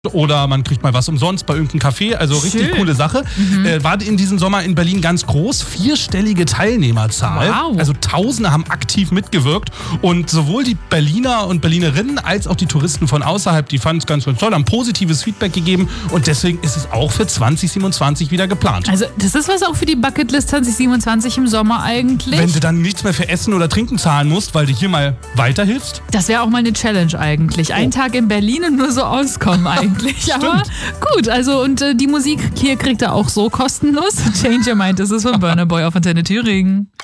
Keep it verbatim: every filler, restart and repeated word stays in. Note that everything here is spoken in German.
Oder man kriegt mal was umsonst bei irgendeinem Café, also richtig Schön. coole Sache. Mhm. Äh, war in diesem Sommer in Berlin ganz groß, vierstellige Teilnehmerzahl. Wow. Also Tausende haben aktiv mitgewirkt und sowohl die Berliner und Berlinerinnen als auch die Touristen von außerhalb, die fanden es ganz, ganz toll, haben positives Feedback gegeben und deswegen ist es auch für zwanzig siebenundzwanzig wieder geplant. Also das ist was auch für die Bucketlist zwanzig siebenundzwanzig im Sommer eigentlich. Wenn du dann nichts mehr für Essen oder Trinken zahlen musst, weil du hier mal weiterhilfst. Das wäre auch mal eine Challenge eigentlich. Ein Oh. Tag in Berlin und nur so auskommen eigentlich. Aber gut, also und äh, die Musik hier kriegt er auch so kostenlos. Change Your Mind, das ist von Burna Boy auf Antenne Thüringen.